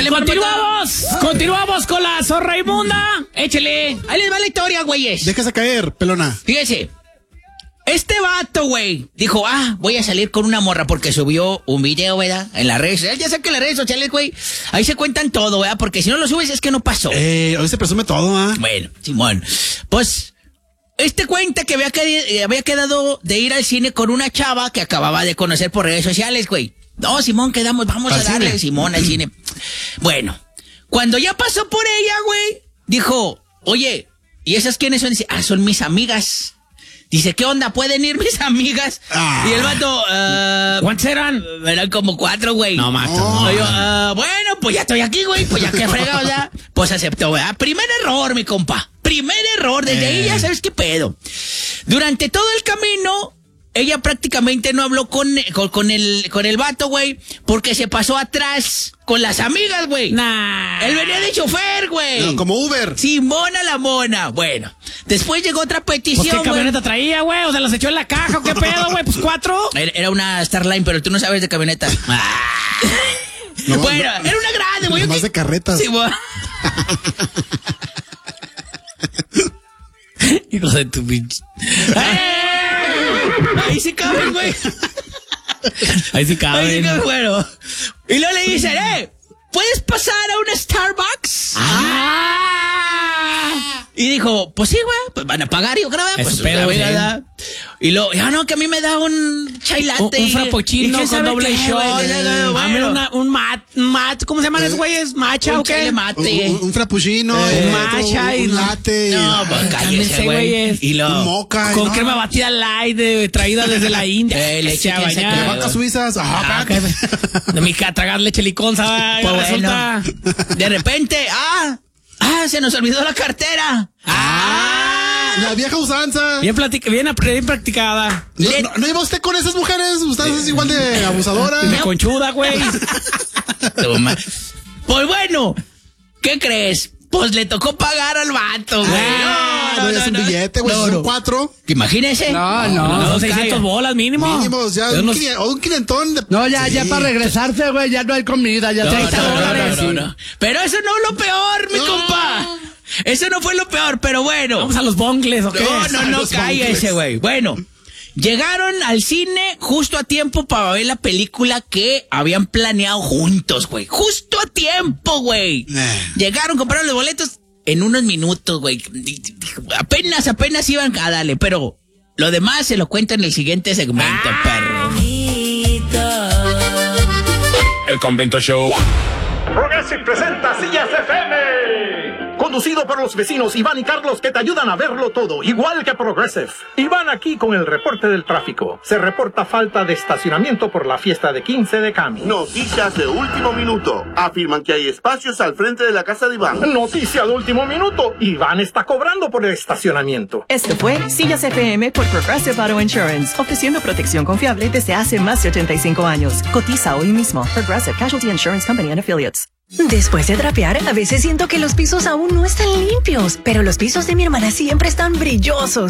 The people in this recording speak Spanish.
Échale, continuamos con la zorra inmunda. Échale. Ahí les va la historia, güeyes. Déjese caer, pelona. Fíjese. Este vato, güey, dijo, voy a salir con una morra porque subió un video, ¿verdad? En las redes sociales. Ya sé que en las redes sociales, güey, ahí se cuentan todo, ¿verdad? Porque si no lo subes es que no pasó. Hoy se presume todo, ¿ah? Bueno, Simón. Pues, cuenta que había quedado de ir al cine con una chava que acababa de conocer por redes sociales, güey. No, Simón, vamos a darle, Simón, al cine. Bueno, cuando ya pasó por ella, güey, dijo, oye, ¿y esas quiénes son? Dice, son mis amigas. Dice, ¿qué onda? ¿Pueden ir mis amigas? Y el vato, ¿cuántas eran? Eran como 4, güey. No, macho. Bueno, pues ya estoy aquí, güey. Pues ya que fregado, ya. Pues aceptó, ¿verdad? Primer error, mi compa. Primer error. Desde ahí ya sabes qué pedo. Durante todo el camino, ella prácticamente no habló con el vato, güey, porque se pasó atrás con las amigas, güey. Nah. Él venía de chofer, güey. No, como Uber. Simona la mona. Bueno, después llegó otra petición, ¿Qué camioneta traía, güey? ¿O sea, las echó en la caja o qué pedo, güey? Pues 4. Era una Starline, pero tú no sabes de camioneta. No, bueno, era una grande, güey. Más de carretas. Sí, güey. Hijo de tu pinche. Ahí sí caben, güey. Ahí sí caben. Bueno. Y luego le dicen, ¿puedes pasar a una Starbucks? Y dijo, pues sí, güey, pues van a pagar, yo creo, pues pero, ¿verdad? Y luego, no, que a mí me da un chai latte. Un frappuccino con doble shot. A mí un mat, ¿cómo se llaman esos güeyes? ¿Matcha o qué? Un frappuccino. Un matcha y un latte. No, pues cállese, güey. Y un mocha. Con crema batida light, traída desde la India. Leche De vacas suizas. De mi tragar leche licón, ¿sabes? Pues resulta. De repente, se nos olvidó la cartera. La vieja usanza. Bien practicada. ¿No iba usted con esas mujeres? Usted es igual de abusadora. De conchuda, güey. Toma. Pues bueno, ¿qué crees? Pues le tocó pagar al vato, güey. No es un billete, güey. Son 4. Imagínese. No, 600 bolas mínimo. Mínimos, ya. Un quinentón. No, ya para regresarse, güey, ya no hay comida, ya No. Pero eso no es lo peor, mi compa. Eso no fue lo peor, pero bueno. Vamos a los bongles, ¿o qué? No, cállese, güey. Bueno, llegaron al cine justo a tiempo para ver la película que habían planeado juntos, güey. Justo a tiempo, güey. Llegaron, compraron los boletos en unos minutos, güey. Apenas iban a darle, pero lo demás se lo cuento en el siguiente segmento, perro. El Convento Show. Progressive presenta Sillas FM. Conducido por los vecinos Iván y Carlos, que te ayudan a verlo todo, igual que Progressive. Iván aquí con el reporte del tráfico. Se reporta falta de estacionamiento por la fiesta de 15 de Cami. Noticias de último minuto. Afirman que hay espacios al frente de la casa de Iván. Noticia de último minuto. Iván está cobrando por el estacionamiento. Esto fue Sillas FM por Progressive Auto Insurance, ofreciendo protección confiable desde hace más de 85 años. Cotiza hoy mismo. Progressive Casualty Insurance Company and Affiliates. Después de trapear, a veces siento que los pisos aún no están limpios, pero los pisos de mi hermana siempre están brillosos.